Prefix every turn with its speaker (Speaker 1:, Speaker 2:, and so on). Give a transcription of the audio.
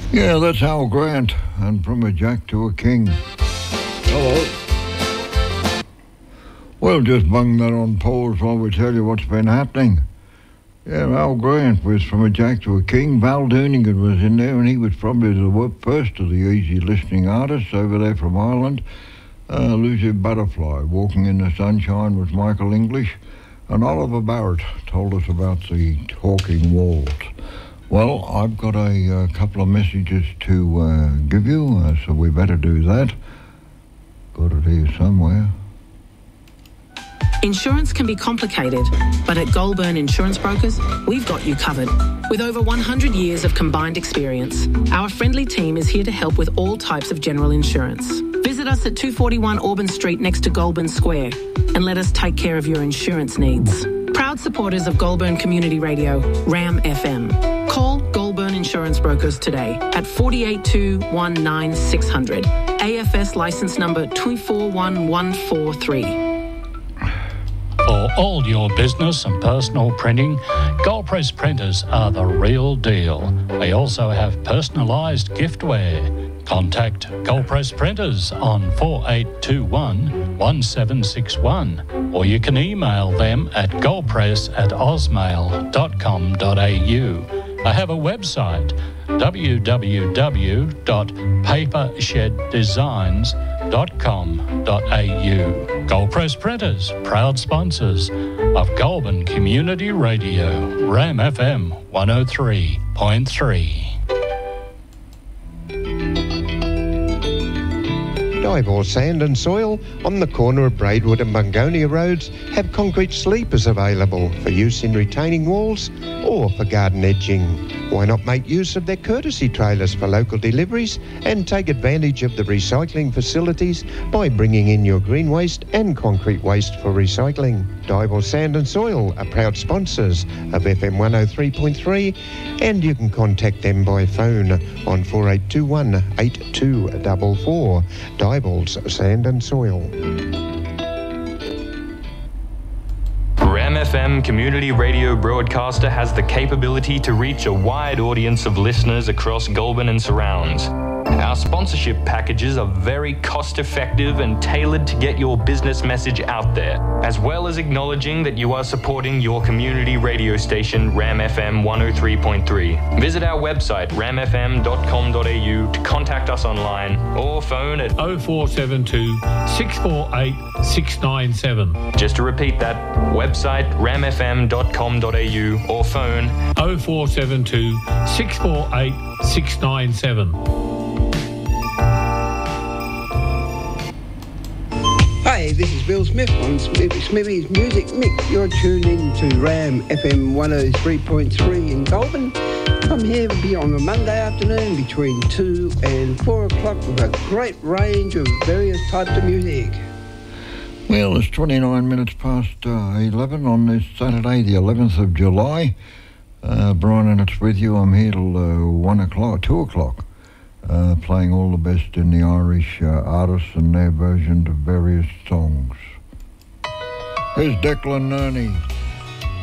Speaker 1: Yeah, that's Al Grant, and From a Jack to a King. Hello. We'll just bung that on pause while we tell you what's been happening. Yeah, Al Grant was From a Jack to a King. Val Doonigan was in there, and he was probably the first of the easy listening artists over there from Ireland. Lucy Butterfly, Walking in the Sunshine with Michael English. And Oliver Barrett told us about the talking walls. Well, I've got a couple of messages to give you, so we better do that. Got it here somewhere.
Speaker 2: Insurance can be complicated, but at Goulburn Insurance Brokers, we've got you covered. With over 100 years of combined experience, our friendly team is here to help with all types of general insurance. Visit us at 241 Auburn Street next to Goulburn Square and let us take care of your insurance needs. Proud supporters of Goulburn Community Radio, RAM FM. Call Goulburn Insurance Brokers today at 482 19600. AFS licence number 241143.
Speaker 3: For all your business and personal printing, Goldpress printers are the real deal. They also have personalised giftware. Contact Goldpress Printers on 4821 1761, or you can email them at goldpress@osmail.com.au. They have a website, www.papersheddesigns.com.au. Goldpress Printers, proud sponsors of Goulburn Community Radio, RAM FM 103.3.
Speaker 4: Diboll Sand and Soil on the corner of Braidwood and Bungonia Roads have concrete sleepers available for use in retaining walls or for garden edging. Why not make use of their courtesy trailers for local deliveries and take advantage of the recycling facilities by bringing in your green waste and concrete waste for recycling. Diboll Sand and Soil are proud sponsors of FM 103.3, and you can contact them by phone on 4821 8244. Diboll's Sand and Soil.
Speaker 5: RAM FM Community Radio Broadcaster has the capability to reach a wide audience of listeners across Goulburn and surrounds. Our sponsorship packages are very cost-effective and tailored to get your business message out there, as well as acknowledging that you are supporting your community radio station, RAM FM 103.3. Visit our website, ramfm.com.au, to contact us online or phone at
Speaker 6: 0472 648 697.
Speaker 5: Just to repeat that, website ramfm.com.au or phone
Speaker 6: 0472 648 697.
Speaker 7: Hey, this is Bill Smith on Smithy's Music Mix. You're tuned in to RAM FM 103.3 in Goulburn. I'm here on a Monday afternoon between 2 and 4 o'clock with a great range of various types of music.
Speaker 1: Well, it's 29 minutes past 11 on this Saturday, the 11th of July. Brian and it's with you. I'm here till 2 o'clock. Playing all the best in the Irish artists and their version of various songs. Here's Declan Nerney.